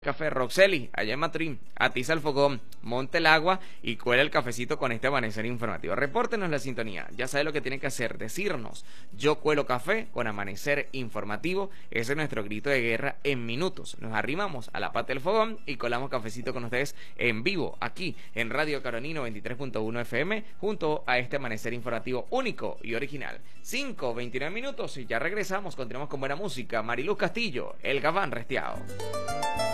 Café Roxeli, allá en Maturín, atiza el fogón, monte el agua y cuela el cafecito con este amanecer informativo. Repórtenos la sintonía, ya sabe lo que tiene que hacer, decirnos, yo cuelo café con amanecer informativo, ese es nuestro grito de guerra en minutos. Nos arrimamos a la pata del fogón y colamos cafecito con ustedes en vivo, aquí en Radio Carolina 93.1 FM, junto a este amanecer informativo único y original. 5:29 minutos y ya regresamos, continuamos con buena música. Mariluz Castillo, El Gabán Restiao.